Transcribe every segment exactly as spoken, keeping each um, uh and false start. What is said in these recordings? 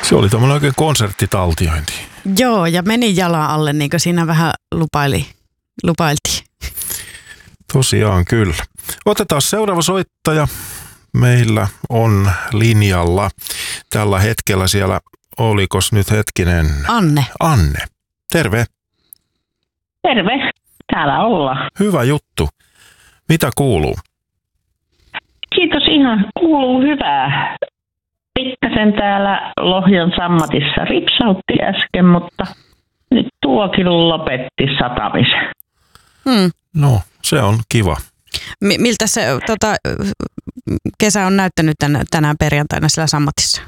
Se oli tommoinen oikein konserttitaltiointi. Joo, ja meni jalan alle, niin kuin siinä vähän lupaili, lupailtiin. Tosiaan kyllä. Otetaan seuraava soittaja. Meillä on linjalla tällä hetkellä siellä, olikos nyt hetkinen? Anne. Anne. Terve. Terve. Täällä ollaan. Hyvä juttu. Mitä kuuluu? Kiitos, ihan kuuluu hyvää. Pikkasen täällä Lohjan sammatissa ripsautti äsken, mutta nyt tuokin lopetti satamisen. Hmm. No, se on kiva. M- miltä se tota, kesä on näyttänyt tän, tänään perjantaina siellä sammatissa?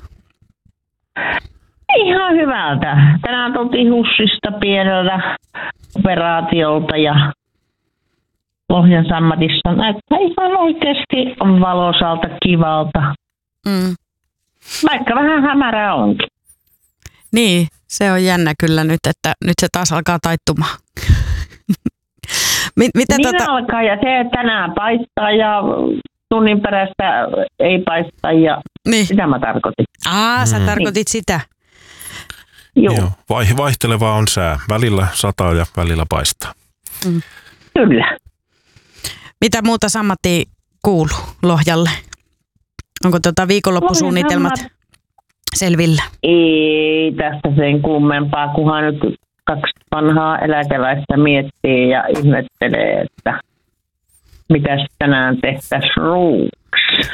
Ihan hyvältä. Tänään tultiin Hussista pienellä operaatiolta ja Lohjan sammatissa näyttää ihan oikeasti valoisalta, kivalta. Mm. Vaikka vähän hämärää onkin. Niin, se on jännä kyllä nyt, että nyt se taas alkaa taittumaan. Mitä niin tota... alkaa ja se, että tänään paistaa ja tunnin perästä ei paista ja niin. Sitä mä tarkoitin. Aa, sä Mm. tarkoitit niin. sitä. Joo. Joo. Vai, vaihtelevaa on sää. Välillä sataa ja välillä paistaa. Mm. Kyllä. Mitä muuta sammattiin kuuluu Lohjalle? Onko tota viikonloppusuunnitelmat Lohjan sammat... selvillä? Ei tästä sen kummempaa, kunhan nyt kaksi vanhaa eläkeläistä miettii ja ihmettelee, että mitäs tänään tehtäisiin ruuksi.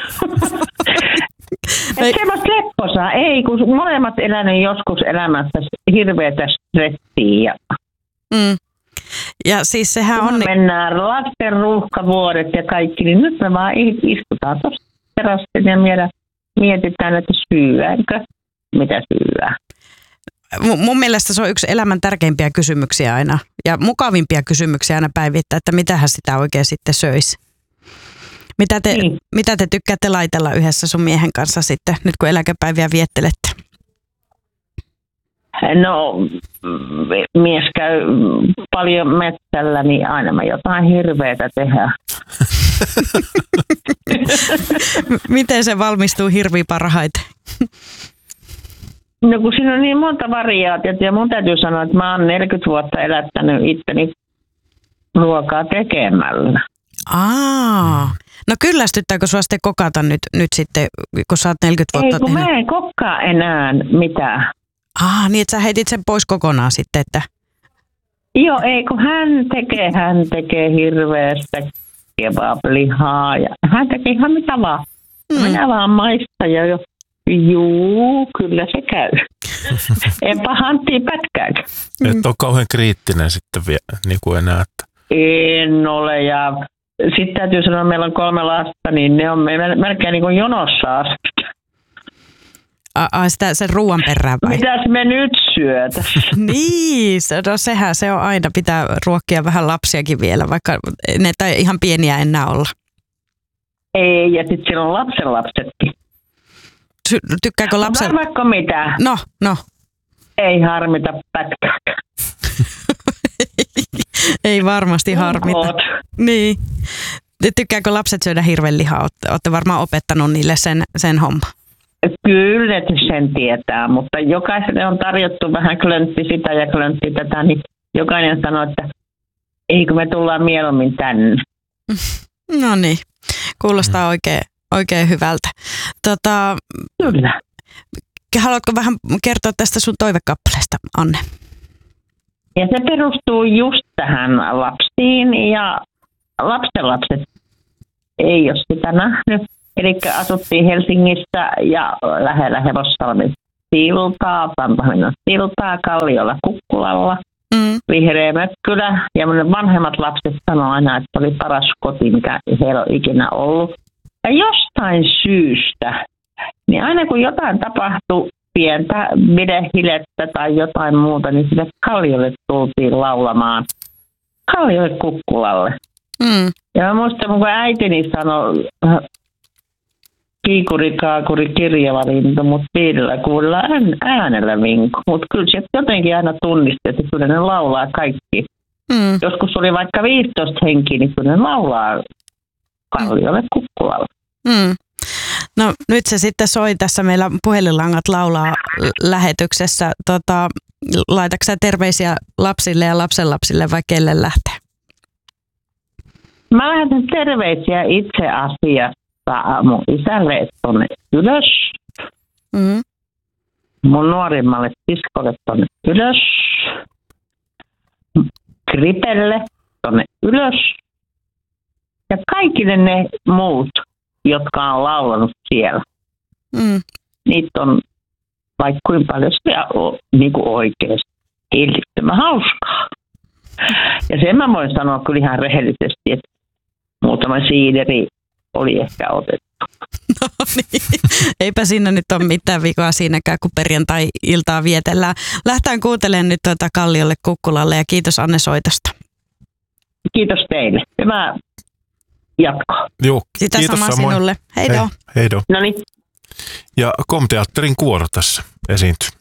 Että semmoista lepposaa. Ei, kun molemmat eläneet joskus elämässä hirveätä stressiä. Mm. Ja siis sehän on... Kun mennään lasten ruuhkavuodet ja kaikki, niin nyt me vaan istutaan tuossa terassin ja mietitään, että syödäänkö, mitä syödään. M- mun mielestä se on yksi elämän tärkeimpiä kysymyksiä aina ja mukavimpia kysymyksiä aina päivittää, että mitähän sitä oikein sitten söisi. Mitä te, niin. mitä te tykkäätte laitella yhdessä sun miehen kanssa sitten, nyt kun eläkepäiviä viettelette? No, mies käy paljon metsällä, niin aina me jotain hirveätä tehdään. Miten se valmistuu hirvi parhaiten? No kun siinä on niin monta variaatiota ja mun täytyy sanoa, että mä oon neljäkymmentä vuotta elättänyt itteni ruokaa tekemällä. Aa, no kyllästyttääkö sua sitten kokata nyt, nyt sitten, kun sä oot neljäkymmentä vuotta Ei kun tehnyt? mä en kokkaa enää mitään. Aa, niin että sä heitit sen pois kokonaan sitten, että... Joo, ei kun hän tekee, hän tekee hirveästä kebablihaa ja hän tekee ihan mitä vaan. Mm. Minä vaan maistan ja jo, juu, kyllä se käy. Enpä hanttia pätkääkään. Et ole kauhean kriittinen sitten vielä, niin kuin enää. Että... En ole ja sitten täytyy sanoa, että meillä on kolme lasta, niin ne on melkein niin kuin jonossa asti. Ai sitä sen ruoan perään vai? Mitäs me nyt syötä? Niin, no sehän se on aina, pitää ruokkia vähän lapsiakin vielä, vaikka ne ei ihan pieniä enää olla. Ei, ja sitten siellä on lapsenlapsetkin. Ty- tykkääkö lapset? Arvaatko mitä? No, no. Ei harmita pätkääkään. Ei varmasti harmita. Oot. Niin. Tykkääkö lapset syödä hirvenlihaa? Olette, olette varmaan opettanut niille sen, sen homma. Kyllä sen tietää, mutta jokaiselle on tarjottu vähän klöntti sitä ja klöntti tätä, niin jokainen sanoo, että eikö me tullaan mieluummin tänne. No niin, kuulostaa oikein, oikein hyvältä. Tota, Kyllä. Haluatko vähän kertoa tästä sun toivekappaleesta, Anne? Ja se perustuu just tähän lapsiin ja lapsenlapset ei ole sitä nähnyt. Eli asuttiin Helsingissä ja lähellä Hevossalmen siltaa, Tampaminan siltaa, Kalliolla Kukkulalla, mm. vihreä mökkylä. Ja vanhemmat lapset sanoivat aina, että oli paras koti, mikä heillä on ikinä ollut. Ja jostain syystä, niin aina kun jotain tapahtui, pientä videhilettä tai jotain muuta, niin sille Kalliolle tultiin laulamaan. Kalliolle Kukkulalle. Mm. Ja mä muistan, kun äitini sanoi, kiikuri, kaakuri, kirjava lintu, mutta viidellä kuudella äänellä vinku. Mutta kyllä sieltä jotenkin aina tunnisti, että kyllä ne laulaa kaikki. Mm. Joskus oli vaikka viisitoista henkiä, niin kyllä ne laulaa Kalliolle Kukkulalle. Mm. No nyt se sitten soi tässä, meillä puhelinlangat laulaa lähetyksessä. Tota, laitatko sä terveisiä lapsille ja lapsenlapsille vai kelle lähtee? Mä lähetän terveisiä itse asiassa mun isälle tuonne ylös. Mm-hmm. Mun nuorimmalle siskolle tuonne ylös. Kripelle tuonne ylös. Ja kaikille ne muut, jotka on laulanut siellä. Mm. Niitä on vaikka kuinka paljon sitä on niin kuin oikeasti hillittömän hauskaa. Ja sen mä voin sanoa kyllä ihan rehellisesti, että muutama siideri oli ehkä otettu. No niin, eipä siinä nyt ole mitään vikaa siinäkään, kun perjantai-iltaa vietellään. Lähtään kuuntelemaan nyt tuota Kalliolle Kukkulalle ja kiitos Anne soitosta. Kiitos teille. Hyvää jatkoa. Joo, sitä kiitos samaa samoin. sinulle. Heido. Hei, heido. No niin. Ja Komteatterin kuoro tässä esiintyy.